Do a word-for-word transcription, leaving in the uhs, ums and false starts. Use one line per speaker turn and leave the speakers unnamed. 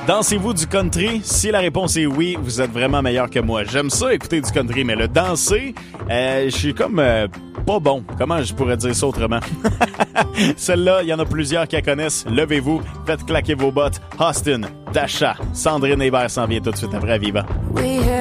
Dansez-vous du country? Si la réponse est oui, vous êtes vraiment meilleur que moi. J'aime ça, écouter du country, mais le danser, euh, je suis comme euh, pas bon. Comment je pourrais dire ça autrement? Celle-là, il y en a plusieurs qui la connaissent. Levez-vous, faites claquer vos bottes. Austin, Dasha, Sandrine Hébert s'en vient tout de suite après à Viva.